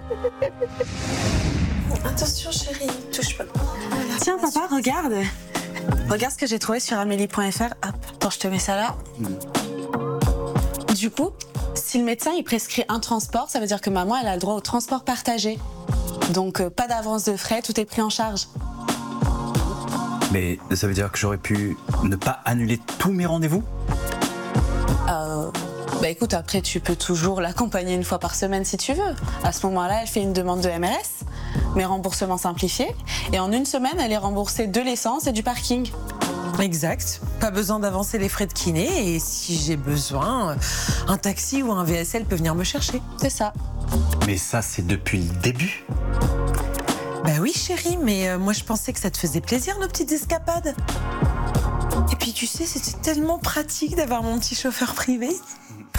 Attention chérie, touche pas. Voilà. Tiens papa, regarde. Regarde ce que j'ai trouvé sur amélie.fr. Hop, attends, je te mets ça là. Du coup, si le médecin il prescrit un transport, ça veut dire que maman elle a le droit au transport partagé. Donc pas d'avance de frais, tout est pris en charge. Mais ça veut dire que j'aurais pu ne pas annuler tous mes rendez-vous ? Bah écoute, après tu peux toujours l'accompagner une fois par semaine si tu veux. À ce moment-là, elle fait une demande de MRS, mais remboursement simplifié. Et en une semaine, elle est remboursée de l'essence et du parking. Exact. Pas besoin d'avancer les frais de kiné. Et si j'ai besoin, un taxi ou un VSL peut venir me chercher. C'est ça. Mais ça, c'est depuis le début. Bah oui chérie, mais moi je pensais que ça te faisait plaisir nos petites escapades. Et puis tu sais, c'était tellement pratique d'avoir mon petit chauffeur privé.